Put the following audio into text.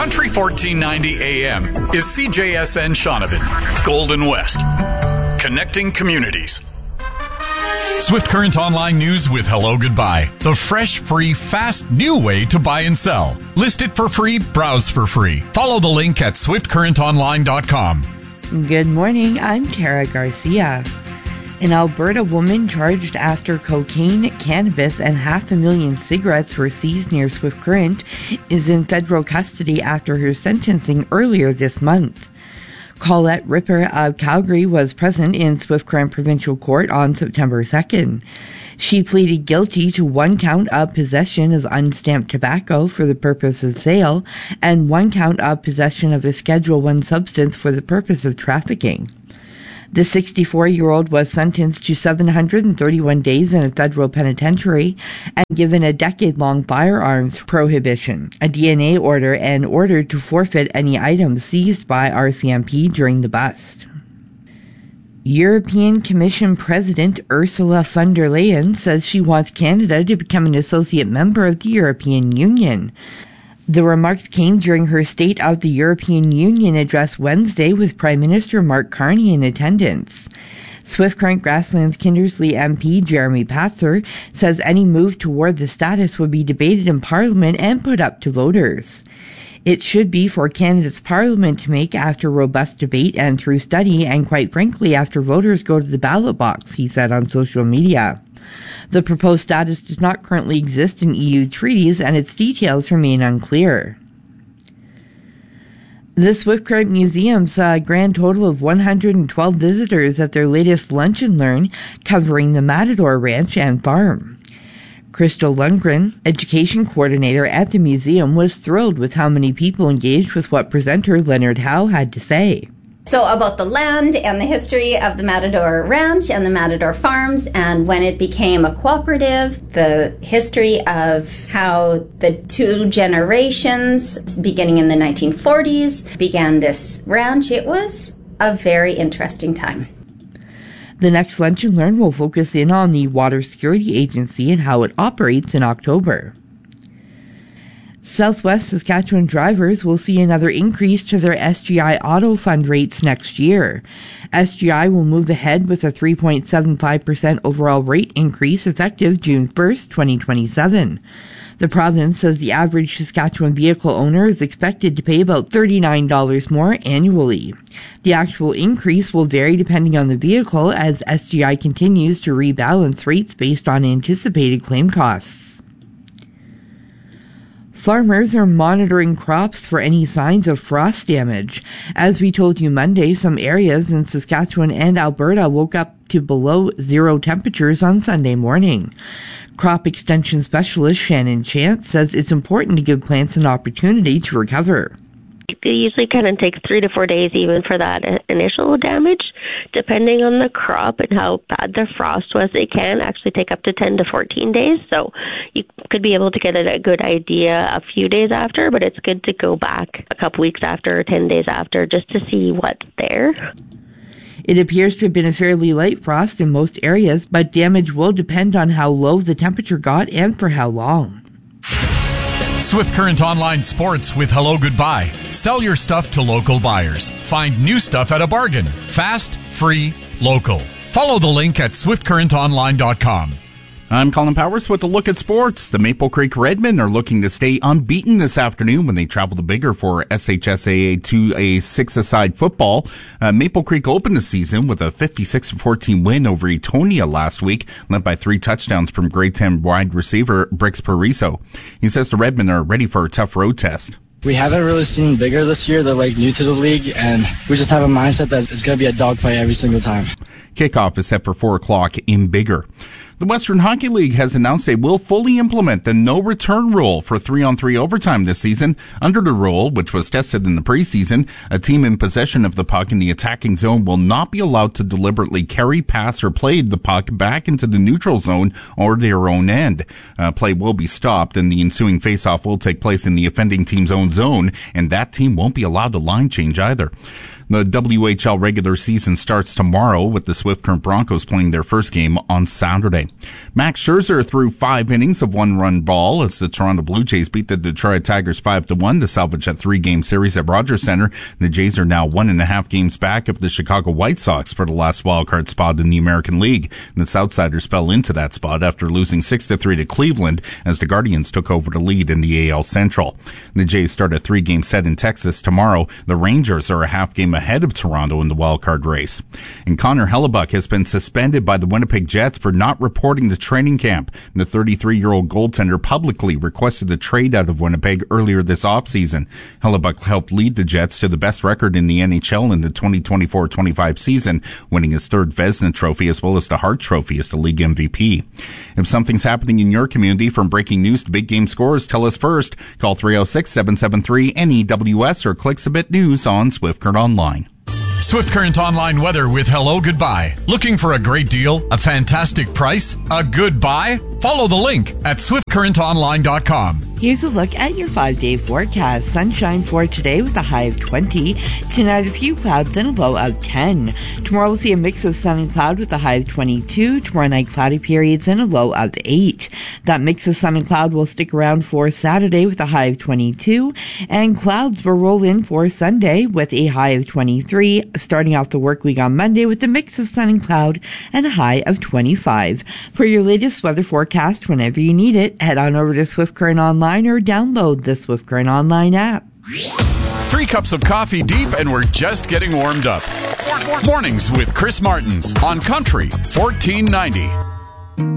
Country 1490 AM is CJSN Shaunavon, Golden West, connecting communities. Swift Current Online News with Hello Goodbye. The fresh, free, fast, new way to buy and sell. List it for free, browse for free. Follow the link at swiftcurrentonline.com. Good morning, I'm Tara Garcia. An Alberta woman charged after cocaine, cannabis, and 500,000 cigarettes were seized near Swift Current is in federal custody after her sentencing earlier this month. Colette Ripper of Calgary was present in Swift Current Provincial Court on September 2nd. She pleaded guilty to 1 count of possession of unstamped tobacco for the purpose of sale and 1 count of possession of a Schedule I substance for the purpose of trafficking. The 64-year-old was sentenced to 731 days in a federal penitentiary and given a decade-long firearms prohibition, a DNA order, and ordered to forfeit any items seized by RCMP during the bust. European Commission President Ursula von der Leyen says she wants Canada to become an associate member of the European Union. The remarks came during her State of the European Union address Wednesday with Prime Minister Mark Carney in attendance. Swift Current Grasslands Kindersley MP Jeremy Patzer says any move toward the status would be debated in Parliament and put up to voters. It should be for Canada's Parliament to make after robust debate and through study and, quite frankly, after voters go to the ballot box, he said on social media. The proposed status does not currently exist in EU treaties and its details remain unclear. The Swift Current Museum saw a grand total of 112 visitors at their latest Lunch and Learn covering the Matador Ranch and Farm. Crystal Lundgren, education coordinator at the museum, was thrilled with how many people engaged with what presenter Leonard Howe had to say. So about the land and the history of the Matador Ranch and the Matador Farms, and when it became a cooperative, the history of how the 2 generations, beginning in the 1940s, began this ranch. It was a very interesting time. The next Lunch and Learn will focus in on the Water Security Agency and how it operates in October. Southwest Saskatchewan drivers will see another increase to their SGI Auto Fund rates next year. SGI will move ahead with a 3.75% overall rate increase effective June 1st, 2027. The province says the average Saskatchewan vehicle owner is expected to pay about $39 more annually. The actual increase will vary depending on the vehicle as SGI continues to rebalance rates based on anticipated claim costs. Farmers are monitoring crops for any signs of frost damage. As we told you Monday, some areas in Saskatchewan and Alberta woke up to below 0 temperatures on Sunday morning. Crop extension specialist Shannon Chance says it's important to give plants an opportunity to recover. It usually kind of takes 3 to 4 days even for that initial damage. Depending on the crop and how bad the frost was, it can actually take up to 10 to 14 days. So you could be able to get a good idea a few days after, but it's good to go back a couple weeks after or 10 days after just to see what's there. It appears to have been a fairly light frost in most areas, but damage will depend on how low the temperature got and for how long. Swift Current Online Sports with Hello Goodbye. Sell your stuff to local buyers. Find new stuff at a bargain. Fast, free, local. Follow the link at swiftcurrentonline.com. I'm Colin Powers with a look at sports. The Maple Creek Redmen are looking to stay unbeaten this afternoon when they travel to Biggar for SHSAA 2A 6-a-side football. Maple Creek opened the season with a 56-14 win over Etonia last week, led by 3 touchdowns from grade 10 wide receiver Brix Pariso. He says the Redmen are ready for a tough road test. We haven't really seen Biggar this year. They're new to the league, and we just have a mindset that it's going to be a dogfight every single time. Kickoff is set for 4 o'clock in Biggar. The Western Hockey League has announced they will fully implement the no-return rule for 3-on-3 overtime this season. Under the rule, which was tested in the preseason, a team in possession of the puck in the attacking zone will not be allowed to deliberately carry, pass, or play the puck back into the neutral zone or their own end. Play will be stopped, and the ensuing face-off will take place in the offending team's own zone, and that team won't be allowed to line change either. The WHL regular season starts tomorrow with the Swift Current Broncos playing their first game on Saturday. Max Scherzer threw 5 innings of one-run ball as the Toronto Blue Jays beat the Detroit Tigers 5-1 to salvage a 3-game series at Rogers Center. The Jays are now 1.5 games back of the Chicago White Sox for the last wildcard spot in the American League. And the Southsiders fell into that spot after losing 6-3 to Cleveland as the Guardians took over the lead in the AL Central. The Jays start a 3-game set in Texas tomorrow. The Rangers are a half game ahead of Toronto in the wildcard race. And Connor Hellebuyck has been suspended by the Winnipeg Jets for not reporting to training camp. The 33-year-old goaltender publicly requested a trade out of Winnipeg earlier this offseason. Hellebuyck helped lead the Jets to the best record in the NHL in the 2024-25 season, winning his 3rd Vezina Trophy as well as the Hart Trophy as the league MVP. If something's happening in your community, from breaking news to big game scores, tell us first. Call 306-773-NEWS or click Submit News on Swift Current Online. Swift Current Online weather with Hello Goodbye. Looking for a great deal? A fantastic price? A good buy? Follow the link at swiftcurrentonline.com. Here's a look at your 5-day forecast. Sunshine for today with a high of 20. Tonight, a few clouds and a low of 10. Tomorrow, we'll see a mix of sun and cloud with a high of 22. Tomorrow night, cloudy periods and a low of 8. That mix of sun and cloud will stick around for Saturday with a high of 22. And clouds will roll in for Sunday with a high of 23. Starting off the work week on Monday with a mix of sun and cloud and a high of 25. For your latest weather forecast, whenever you need it, head on over to Swift Current Online or download the Swift Current Online app. 3 cups of coffee deep and we're just getting warmed up. Mornings with Chris Martins on Country 1490.